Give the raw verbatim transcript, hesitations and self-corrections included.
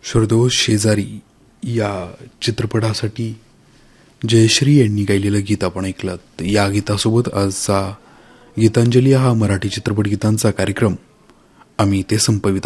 श्रोतो शेजारी या चित्रपटासाठी जयश्री यांनी गायलेलं गीत आपण ऐकलं. या गीतासोबत आजचा गीतांजली हा मराठी चित्रपट गीतांचा कार्यक्रम आम्ही ते संपवित